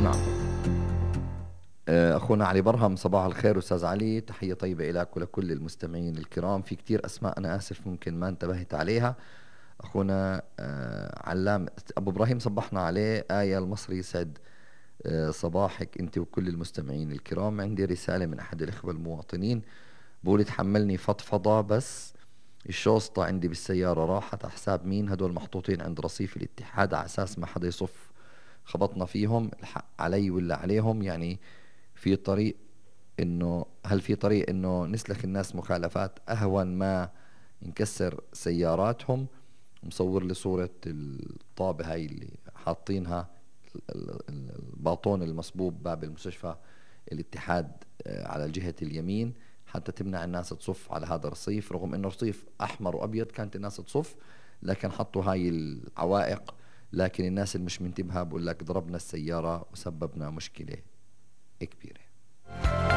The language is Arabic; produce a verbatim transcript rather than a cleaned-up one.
معكم. أخونا علي برهم، صباح الخير أستاذ علي، تحية طيبة لك ولكل المستمعين الكرام. في كتير أسماء أنا آسف ممكن ما انتبهت عليها. أخونا علام أبو إبراهيم صبحنا عليه. آية المصري يسعد صباحك أنت وكل المستمعين الكرام. عندي رسالة من أحد الإخوة المواطنين بقول تحملني فضفضة، بس الشوسطة عندي بالسيارة راحت على حساب مين؟ هدول محطوطين عند رصيف الاتحاد على أساس ما حدا يصف، خبطنا فيهم، الحق علي ولا عليهم؟ يعني في طريق انه هل في طريق انه نسلخ الناس مخالفات اهون ما نكسر سياراتهم؟ مصور لي صورة الطابة هاي اللي حاطينها، الباطون المصبوب باب المستشفى الاتحاد على الجهة اليمين حتى تمنع الناس تصف على هذا الرصيف، رغم انه رصيف احمر وابيض كانت الناس تصف، لكن حطوا هاي العوائق. لكن الناس اللي مش منتبهة بقول لك ضربنا السيارة وسببنا مشكلة كبيرة.